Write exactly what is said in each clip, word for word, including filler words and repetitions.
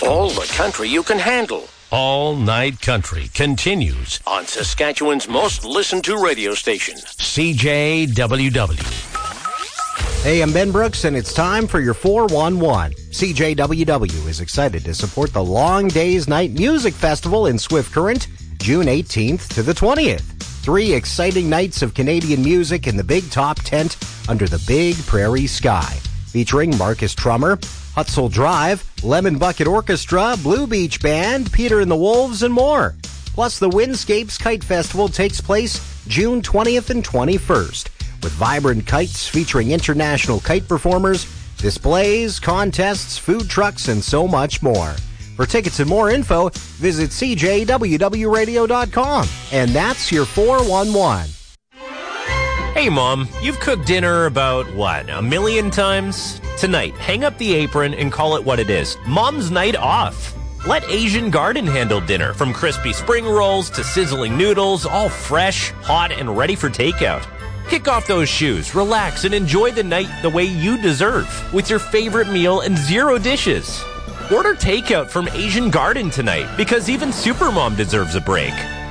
All the country you can handle. All Night Country continues on Saskatchewan's most listened to radio station, C J W W. Hey, I'm Ben Brooks, and it's time for your four one one. C J W W is excited to support the Long Days Night Music Festival in Swift Current, June eighteenth to the twentieth. Three exciting nights of Canadian music in the Big Top tent under the big prairie sky, featuring Marcus Trummer, Hutzel Drive, Lemon Bucket Orchestra, Blue Beach Band, Peter and the Wolves, and more. Plus, the Windscapes Kite Festival takes place June twentieth and twenty-first, with vibrant kites featuring international kite performers, displays, contests, food trucks, and so much more. For tickets and more info, visit c j w w radio dot com. And that's your four one one. Hey, Mom, you've cooked dinner about, what, a million times? Tonight, hang up the apron and call it what it is. Mom's night off. Let Asian Garden handle dinner, from crispy spring rolls to sizzling noodles, all fresh, hot, and ready for takeout. Kick off those shoes, relax, and enjoy the night the way you deserve, with your favorite meal and zero dishes. Order takeout from Asian Garden tonight, because even Supermom deserves a break.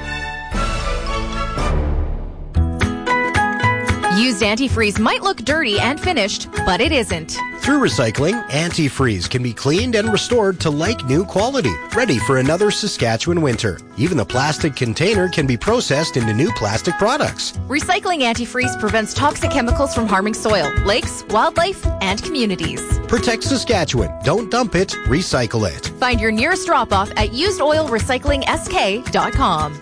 Used antifreeze might look dirty and finished, but it isn't. Through recycling, antifreeze can be cleaned and restored to like-new quality, ready for another Saskatchewan winter. Even the plastic container can be processed into new plastic products. Recycling antifreeze prevents toxic chemicals from harming soil, lakes, wildlife, and communities. Protect Saskatchewan. Don't dump it, recycle it. Find your nearest drop-off at used oil recycling s k dot com.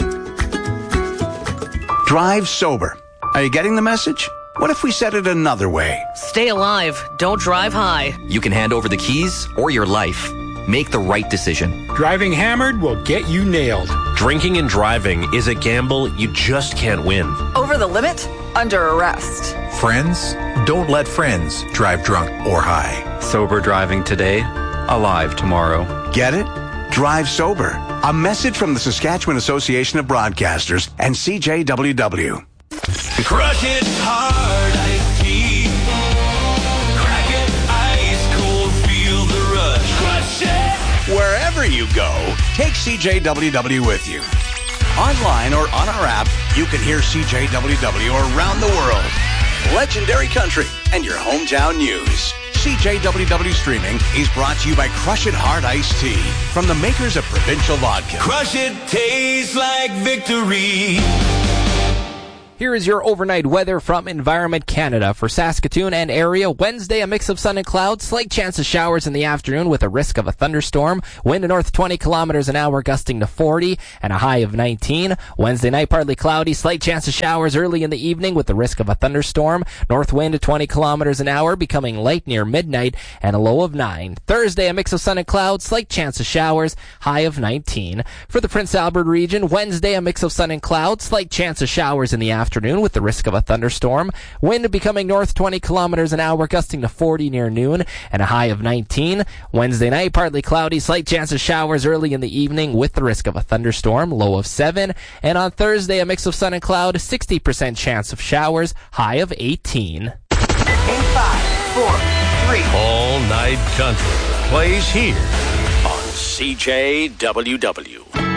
Drive sober. Are you getting the message? What if we said it another way? Stay alive. Don't drive high. You can hand over the keys or your life. Make the right decision. Driving hammered will get you nailed. Drinking and driving is a gamble you just can't win. Over the limit? Under arrest. Friends? Don't let friends drive drunk or high. Sober driving today, alive tomorrow. Get it? Drive sober. A message from the Saskatchewan Association of Broadcasters and C J W W. Crush it hard, iced tea. Crack it ice cold, feel the rush. Crush it! Wherever you go, take C J W W with you. Online or on our app, you can hear C J W W around the world. Legendary country and your hometown news. C J W W Streaming is brought to you by Crush It Hard Iced Tea from the makers of Provincial Vodka. Crush it tastes like victory. Here is your overnight weather from Environment Canada. For Saskatoon and area, Wednesday, a mix of sun and clouds, slight chance of showers in the afternoon with a risk of a thunderstorm. Wind north twenty kilometers an hour, gusting to forty, and a high of nineteen. Wednesday night, partly cloudy, slight chance of showers early in the evening with the risk of a thunderstorm. North wind twenty kilometers an hour, becoming light near midnight, and a low of nine. Thursday, a mix of sun and clouds, slight chance of showers, high of nineteen. For the Prince Albert region, Wednesday, a mix of sun and clouds, slight chance of showers in the afternoon. Afternoon with the risk of a thunderstorm. Wind becoming north twenty kilometers an hour, gusting to forty near noon, and a high of nineteen. Wednesday night, partly cloudy, slight chance of showers early in the evening with the risk of a thunderstorm, low of seven. And on Thursday, a mix of sun and cloud, sixty percent chance of showers, high of eighteen. In five, four, three. All Night Country plays here on C J W W.